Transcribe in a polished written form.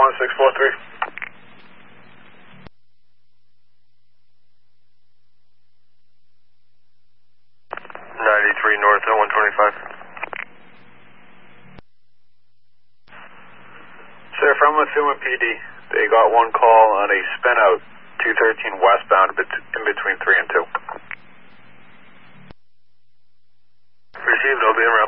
1643. 93 north at 125. Sir, from Methuen PD, they got one call on a spin out 213 westbound in between 3 and 2. Received, I'll be around.